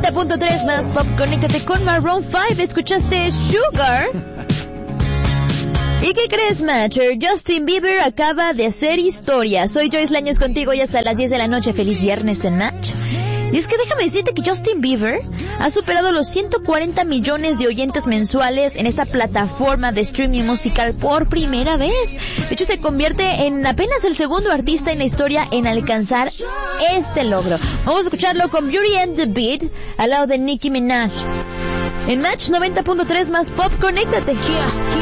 90.3 más pop, conéctate con Maroon 5. Escuchaste Sugar. ¿Y qué crees, Matcher? Justin Bieber acaba de hacer historia. Soy Joyce Lañez contigo y hasta las 10 de la noche. Feliz viernes en Match. Y es que déjame decirte que Justin Bieber ha superado los 140 millones de oyentes mensuales en esta plataforma de streaming musical por primera vez. De hecho, se convierte en apenas el segundo artista en la historia en alcanzar este logro. Vamos a escucharlo con Beauty and the Beat al lado de Nicki Minaj. En Match 90.3 más pop, conéctate.